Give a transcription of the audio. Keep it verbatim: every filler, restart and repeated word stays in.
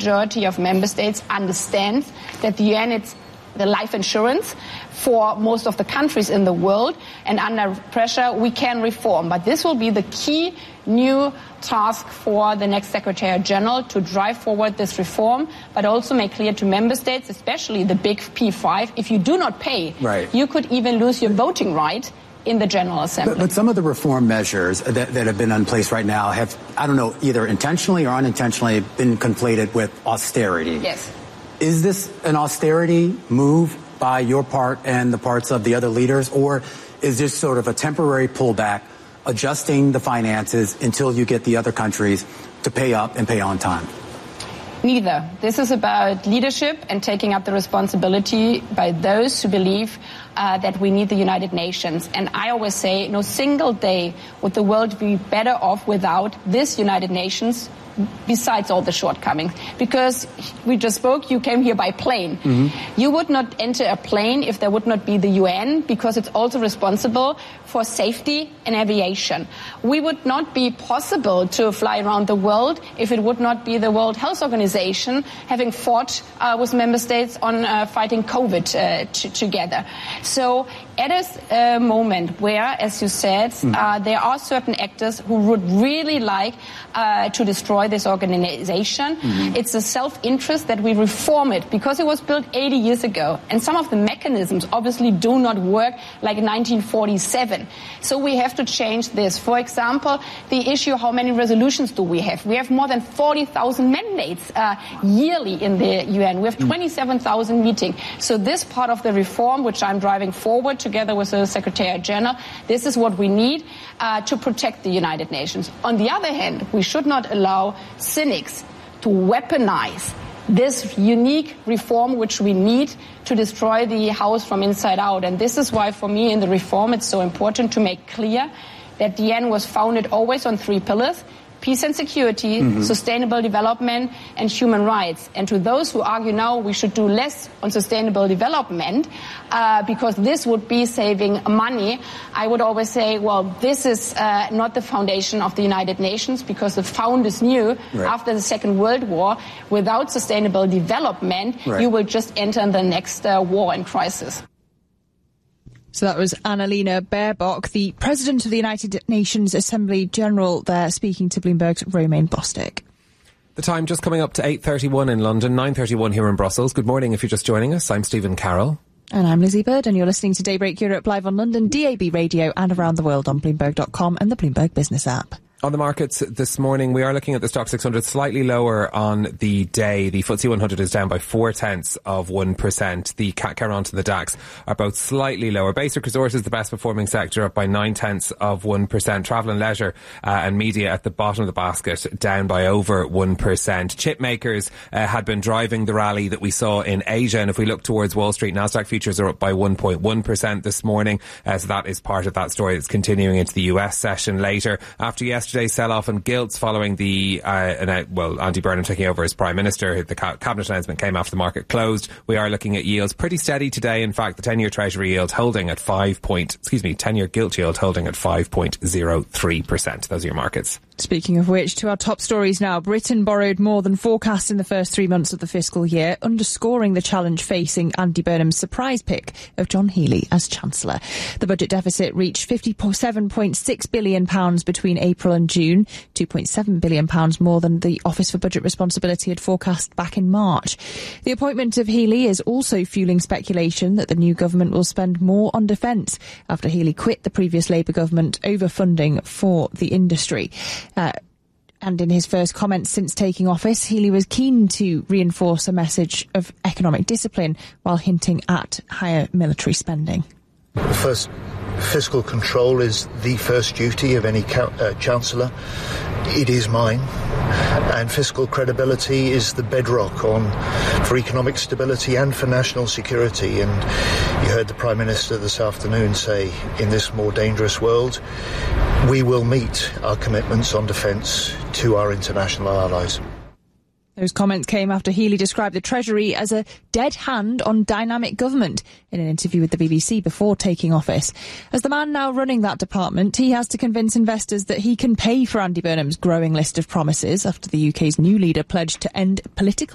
majority of member states understands that the U N is the life insurance for most of the countries in the world, and under pressure we can reform. But this will be the key new task for the next Secretary General, to drive forward this reform, but also make clear to member states, especially the big P five, if you do not pay, right, you could even lose your voting right in the General Assembly. But, but some of the reform measures that, that have been in place right now have, I don't know, either intentionally or unintentionally been conflated with austerity. Yes. Is this an austerity move by your part and the parts of the other leaders, or is this sort of a temporary pullback, adjusting the finances until you get the other countries to pay up and pay on time? Neither. This is about leadership and taking up the responsibility by those who believe uh, that we need the United Nations. And I always say no single day would the world be better off without this United Nations, besides all the shortcomings. Because we just spoke, you came here by plane. Mm-hmm. You would not enter a plane if there would not be the U N, because it's also responsible for safety and aviation. We would not be possible to fly around the world if it would not be the World Health Organization having fought uh, with member states on uh, fighting COVID uh, t- together. So at a uh, moment where, as you said, mm. uh, there are certain actors who would really like uh, to destroy this organization, mm-hmm. it's a self-interest that we reform it, because it was built eighty years ago, and some of the mechanisms obviously do not work like in nineteen forty-seven. So we have to change this. For example, the issue, how many resolutions do we have? We have more than forty thousand mandates uh, yearly in the U N. We have twenty-seven thousand meetings. So this part of the reform, which I'm driving forward together with the Secretary General, this is what we need uh, to protect the United Nations. On the other hand, we should not allow cynics to weaponize this unique reform which we need to destroy the house from inside out. And this is why, for me, in the reform, it's so important to make clear that the U N was founded always on three pillars: peace and security, mm-hmm. sustainable development, and human rights. And to those who argue now we should do less on sustainable development uh, because this would be saving money, I would always say, well, this is uh, not the foundation of the United Nations, because the founders knew right. after the Second World War, without sustainable development, right. you will just enter the next uh, war and crisis. So that was Annalena Baerbock, the President of the United Nations Assembly General, there speaking to Bloomberg's Romain Bostick. The time just coming up to eight thirty-one in London, nine thirty-one here in Brussels. Good morning if you're just joining us. I'm Stephen Carroll. And I'm Lizzie Bird, and you're listening to Daybreak Europe live on London, D A B Radio, and around the world on Bloomberg dot com and the Bloomberg Business app. On the markets this morning, we are looking at the Stock six hundred slightly lower on the day. The F T S E one hundred is down by four tenths of one percent. The C A C Carrant and the DAX are both slightly lower. Basic Resources, the best performing sector, up by nine tenths of one percent. Travel and Leisure uh, and Media at the bottom of the basket, down by over one percent. Chip makers uh, had been driving the rally that we saw in Asia. And if we look towards Wall Street, Nasdaq futures are up by one point one percent this morning. Uh, so that is part of that story that's continuing into the U S session later. After yesterday, Yesterday's sell-off in gilts following the, uh, uh, well, Andy Burnham taking over as Prime Minister. The ca- cabinet announcement came after the market closed. We are looking at yields pretty steady today. In fact, the ten-year Treasury yield holding at five point, excuse me, ten-year gilt yield holding at five point zero three percent. Those are your markets. Speaking of which, to our top stories now. Britain borrowed more than forecast in the first three months of the fiscal year, underscoring the challenge facing Andy Burnham's surprise pick of John Healey as Chancellor. The budget deficit reached fifty-seven point six billion pounds between April and June, two point seven billion pounds more than the Office for Budget Responsibility had forecast back in March. The appointment of Healey is also fueling speculation that the new government will spend more on defence after Healey quit the previous Labour government over funding for the industry. Uh, and in his first comments since taking office, Healey was keen to reinforce a message of economic discipline while hinting at higher military spending. First, fiscal control is the first duty of any ca- uh, Chancellor. It is mine. And fiscal credibility is the bedrock on for economic stability and for national security. And you heard the Prime Minister this afternoon say, in this more dangerous world, we will meet our commitments on defence to our international allies. Those comments came after Healey described the Treasury as a dead hand on dynamic government in an interview with the B B C before taking office. As the man now running that department, he has to convince investors that he can pay for Andy Burnham's growing list of promises after the U K's new leader pledged to end political